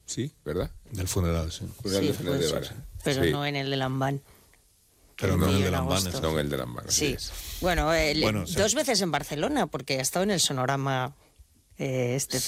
Sí, ¿verdad? Del funeral, sí. Funeral de Fernández pues, Vara. pero Sí. no en el de Lambán. Pero no en el de Lambán. No en el de Lambán. Sí. Es. Bueno, Bueno, sí. 2 veces en Barcelona, porque ha estado en el Sonorama este